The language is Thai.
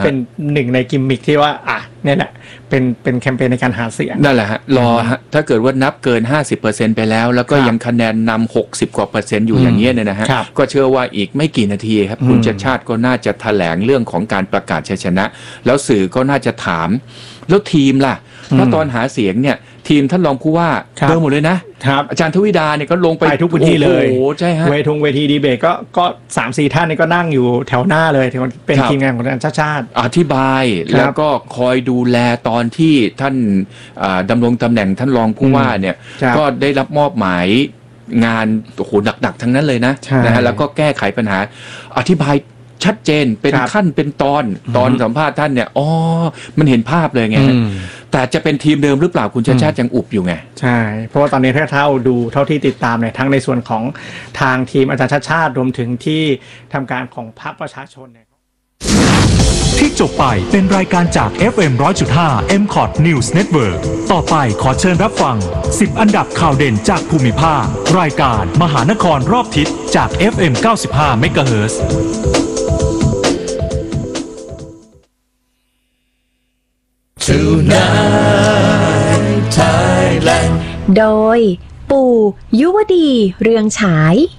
เป็นหนึ่งในกิมมิคที่ว่าเนี่ยแหละเป็นแคมเปญในการหาเสียงนั่นแหละฮะรอฮะถ้าเกิดว่านับเกิน 50% ไปแล้วก็ยังคะแนนนำ60กว่า%อยู่อย่างเงี้ยเนี่ยนะฮะก็เชื่อว่าอีกไม่กี่นาทีครับคุณชัชชาติก็น่าจะแถลงเรื่องของการประกาศชัยชนะแล้วสื่อก็น่าจะถามแล้วทีมล่ะเพราะตอนหาเสียงเนี่ยทีมท่านรองผู้ว่าเดินหมดเลยนะอาจารย์ทวิดาเนี่ยก็ลงไปทุกพื้นที่เลยโอ้ใช่ฮะเวทีดีเบตก็ 3-4 ท่านนี่ก็นั่งอยู่แถวหน้าเลยเป็นทีมงานของอาจารย์ชาติอธิบายแล้วก็คอยดูแลตอนที่ท่านดำรงตำแหน่งท่านรองผู้ว่าเนี่ยก็ได้รับมอบหมายงานโอ้โหหนักๆทั้งนั้นเลยนะฮะแล้วก็แก้ไขปัญหาอธิบายชัดเจนเป็นขั้นเป็นตอนสัมภาษณ์ท่านเนี่ยมันเห็นภาพเลยไงแต่จะเป็นทีมเดิมหรือเปล่าคุณชัชชาติยังอุบอยู่ไงใช่เพราะว่าตอนนี้ถ้าเท่าที่ติดตามเนี่ยทั้งในส่วนของทางทีมอาจารย์ชัชชาติรวมถึงที่ทำการของพรรคประชาชนเนี่ยที่จบไปเป็นรายการจาก FM 100.5 MCOT News Network ต่อไปขอเชิญรับฟัง10อันดับข่าวเด่นจากภูมิภาครายการมหานครรอบทิศจาก FM 95 MHz โดยปู่ยุวดีเรืองฉาย